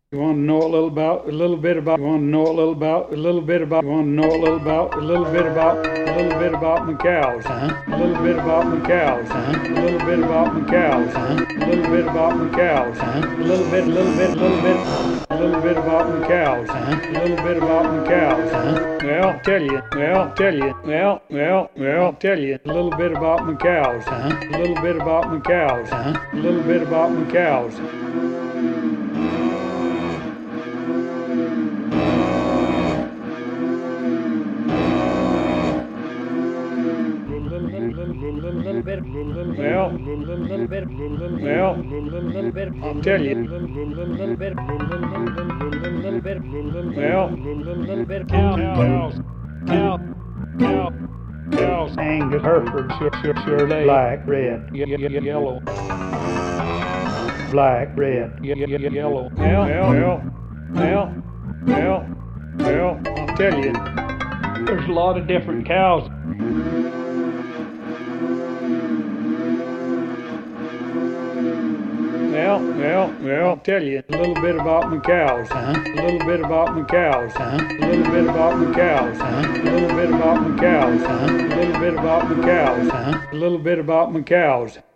You want to know a little bit about, you want to know a little about, a little bit about, you want to know a little about, a little bit about, a little bit about my cows, a little bit about my cows, a little bit about my cows, a little bit about my cows, a little bit, a little bit about my cows, a little bit about my cows. Well, tell you, tell you, a little bit about my cows, a little bit about my cows, a little bit about my cows. I'll tell you. Cows, Angus, Hereford, Shirley, black, red, yellow, black, red, yellow. I'll tell you. There's a lot of different cows. I'll tell you a little bit about my cows, a little bit about my cows, a little bit about my cows, a little bit about my cows, a little bit about my cows, a little bit about my cows.